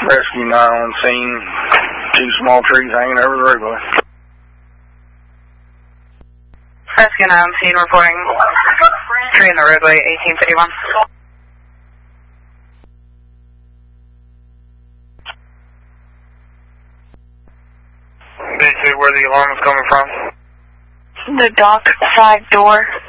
Rescue 9 on scene. 2 small trees hanging over the roadway. Rescue 9 on scene reporting tree in the roadway, 1851. Did you say where the alarm is coming from? The dock side door.